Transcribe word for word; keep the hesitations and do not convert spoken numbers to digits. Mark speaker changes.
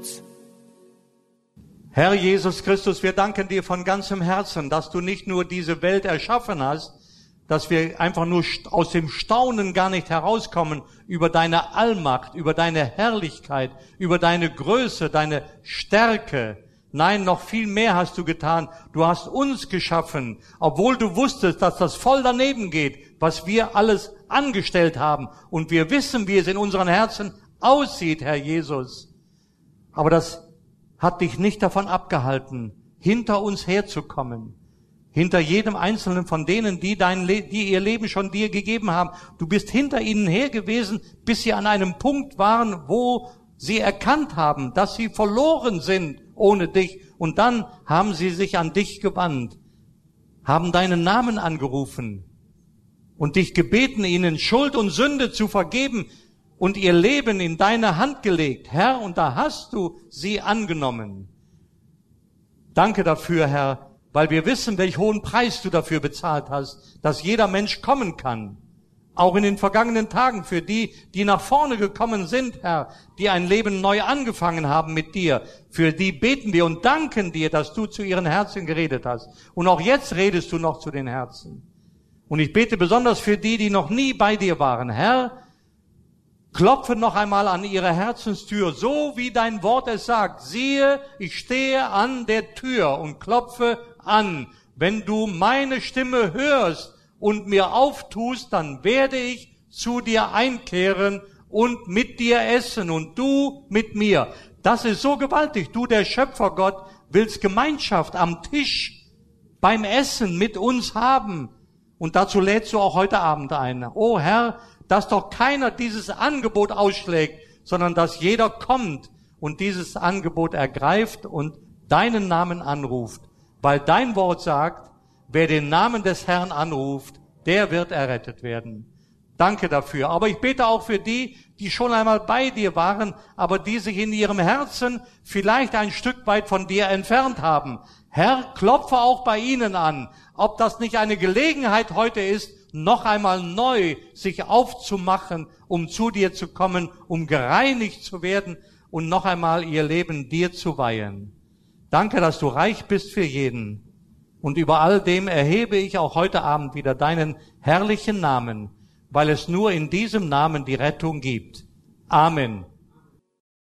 Speaker 1: Herr Jesus Christus, wir danken dir von ganzem Herzen, dass du nicht nur diese Welt erschaffen hast, dass wir einfach nur aus dem Staunen gar nicht herauskommen über deine Allmacht, über deine Herrlichkeit, über deine Größe, deine Stärke. Nein, noch viel mehr hast du getan. Du hast uns geschaffen, obwohl du wusstest, dass das voll daneben geht, was wir alles angestellt haben. Und wir wissen, wie es in unseren Herzen aussieht, Herr Jesus. Aber das hat dich nicht davon abgehalten, hinter uns herzukommen. Hinter jedem Einzelnen von denen, die dein Le- die ihr Leben schon dir gegeben haben. Du bist hinter ihnen her gewesen, bis sie an einem Punkt waren, wo sie erkannt haben, dass sie verloren sind ohne dich. Und dann haben sie sich an dich gewandt, haben deinen Namen angerufen und dich gebeten, ihnen Schuld und Sünde zu vergeben und ihr Leben in deine Hand gelegt. Herr, und da hast du sie angenommen. Danke dafür, Herr, weil wir wissen, welch hohen Preis du dafür bezahlt hast, dass jeder Mensch kommen kann. Auch in den vergangenen Tagen für die, die nach vorne gekommen sind, Herr, die ein Leben neu angefangen haben mit dir. Für die beten wir und danken dir, dass du zu ihren Herzen geredet hast. Und auch jetzt redest du noch zu den Herzen. Und ich bete besonders für die, die noch nie bei dir waren. Herr, klopfe noch einmal an ihre Herzenstür, so wie dein Wort es sagt. Siehe, ich stehe an der Tür und klopfe an. Wenn du meine Stimme hörst und mir auftust, dann werde ich zu dir einkehren und mit dir essen und du mit mir. Das ist so gewaltig. Du, der Schöpfergott, willst Gemeinschaft am Tisch beim Essen mit uns haben. Und dazu lädst du auch heute Abend ein. Oh Herr, dass doch keiner dieses Angebot ausschlägt, sondern dass jeder kommt und dieses Angebot ergreift und deinen Namen anruft. Weil dein Wort sagt, wer den Namen des Herrn anruft, der wird errettet werden. Danke dafür. Aber ich bete auch für die, die schon einmal bei dir waren, aber die sich in ihrem Herzen vielleicht ein Stück weit von dir entfernt haben. Herr, klopfe auch bei ihnen an, ob das nicht eine Gelegenheit heute ist, noch einmal neu sich aufzumachen, um zu dir zu kommen, um gereinigt zu werden und noch einmal ihr Leben dir zu weihen. Danke, dass du reich bist für jeden. Und über all dem erhebe ich auch heute Abend wieder deinen herrlichen Namen, weil es nur in diesem Namen die Rettung gibt. Amen.